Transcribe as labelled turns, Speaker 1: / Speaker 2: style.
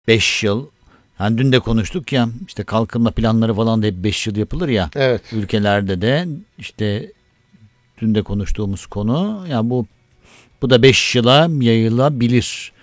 Speaker 1: 5 yıl. Hani dün de konuştuk ya, işte kalkınma planları falan da hep 5 yıl yapılır ya.
Speaker 2: Evet.
Speaker 1: Ülkelerde de işte dün de konuştuğumuz konu. Yani bu da 5 yıla yayılabilir.